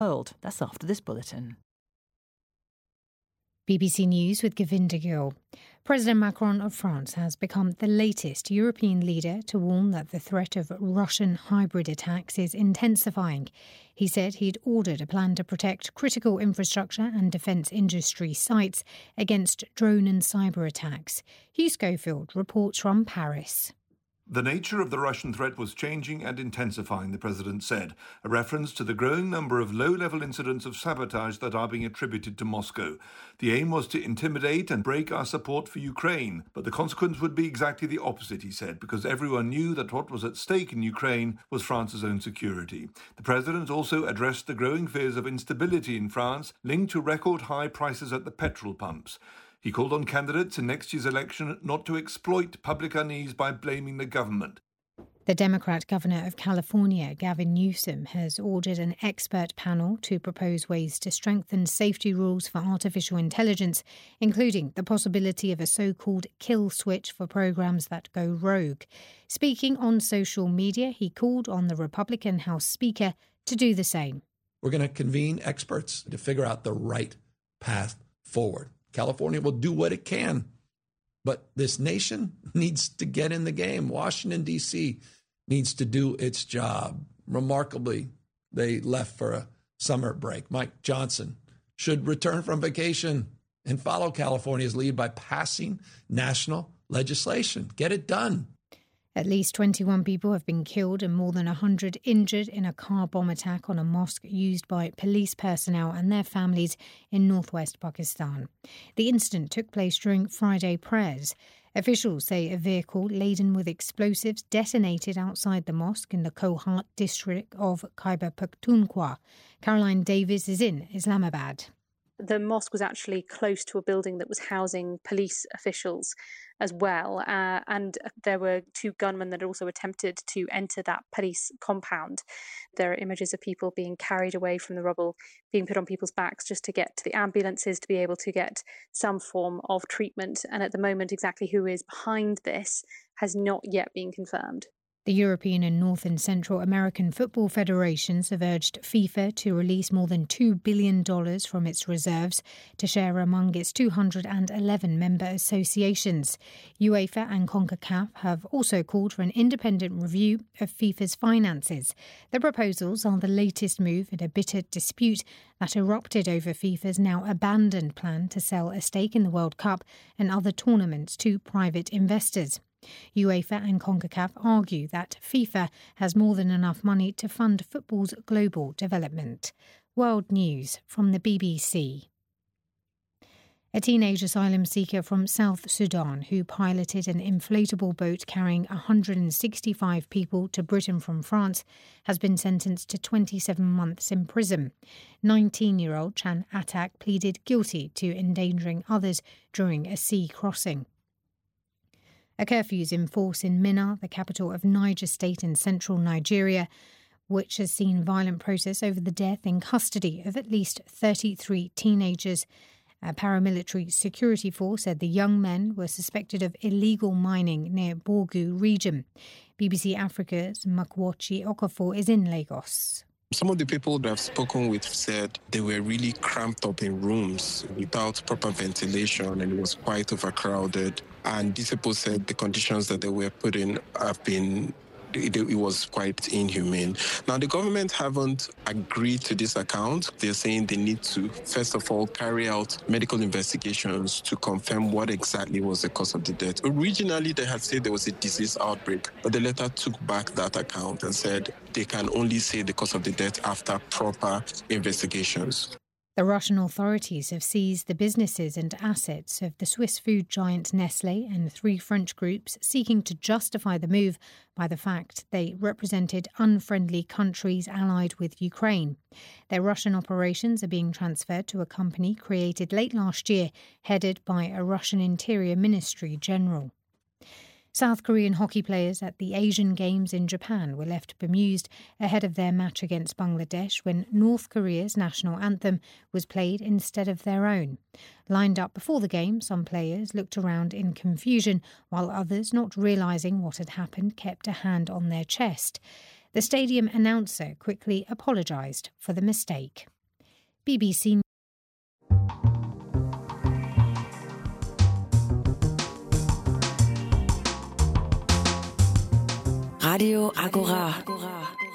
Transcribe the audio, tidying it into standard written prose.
world. That's after this bulletin. BBC News with Govinda Gill. President Macron of France has become the latest European leader to warn that the threat of Russian hybrid attacks is intensifying. He said he'd ordered a plan to protect critical infrastructure and defence industry sites against drone and cyber attacks. Hugh Schofield reports from Paris. The nature of the Russian threat was changing and intensifying, the president said, a reference to the growing number of low-level incidents of sabotage that are being attributed to Moscow. The aim was to intimidate and break our support for Ukraine, but the consequence would be exactly the opposite, he said, because everyone knew that what was at stake in Ukraine was France's own security. The president also addressed the growing fears of instability in France linked to record-high prices at the petrol pumps. He called on candidates in next year's election not to exploit public unease by blaming the government. The Democrat governor of California, Gavin Newsom, has ordered an expert panel to propose ways to strengthen safety rules for artificial intelligence, including the possibility of a so-called kill switch for programs that go rogue. Speaking on social media, he called on the Republican House Speaker to do the same. We're going to convene experts to figure out the right path forward. California will do what it can, but this nation needs to get in the game. Washington, D.C. needs to do its job. Remarkably, they left for a summer break. Mike Johnson should return from vacation and follow California's lead by passing national legislation. Get it done. At least 21 people have been killed and more than 100 injured in a car bomb attack on a mosque used by police personnel and their families in northwest Pakistan. The incident took place during Friday prayers. Officials say a vehicle laden with explosives detonated outside the mosque in the Kohat district of Khyber Pakhtunkhwa. Caroline Davies is in Islamabad. The mosque was actually close to a building that was housing police officials as well. And there were two gunmen that also attempted to enter that police compound. There are images of people being carried away from the rubble, being put on people's backs just to get to the ambulances to be able to get some form of treatment. And at the moment, exactly who is behind this has not yet been confirmed. The European and North and Central American football federations have urged FIFA to release more than $2 billion from its reserves to share among its 211 member associations. UEFA and CONCACAF have also called for an independent review of FIFA's finances. The proposals are the latest move in a bitter dispute that erupted over FIFA's now abandoned plan to sell a stake in the World Cup and other tournaments to private investors. UEFA and CONCACAF argue that FIFA has more than enough money to fund football's global development. World News from the BBC. A teenage asylum seeker from South Sudan who piloted an inflatable boat carrying 165 people to Britain from France has been sentenced to 27 months in prison. 19-year-old Chan Atak pleaded guilty to endangering others during a sea crossing. A curfew is in force in Minna, the capital of Niger State in central Nigeria, which has seen violent protests over the death in custody of at least 33 teenagers. A paramilitary security force said the young men were suspected of illegal mining near Borgu region. BBC Africa's Makwachi Okafor is in Lagos. Some of the people that I've spoken with said they were really cramped up in rooms without proper ventilation and it was quite overcrowded. And these people said the conditions that they were put in it was quite inhumane. Now, the government haven't agreed to this account. They're saying they need to, first of all, carry out medical investigations to confirm what exactly was the cause of the death. Originally, they had said there was a disease outbreak, but they later took back that account and said they can only say the cause of the death after proper investigations. The Russian authorities have seized the businesses and assets of the Swiss food giant Nestlé and 3 French groups, seeking to justify the move by the fact they represented unfriendly countries allied with Ukraine. Their Russian operations are being transferred to a company created late last year, headed by a Russian Interior Ministry general. South Korean hockey players at the Asian Games in Japan were left bemused ahead of their match against Bangladesh when North Korea's national anthem was played instead of their own. Lined up before the game, some players looked around in confusion, while others, not realising what had happened, kept a hand on their chest. The stadium announcer quickly apologised for the mistake. BBC Radio Agora.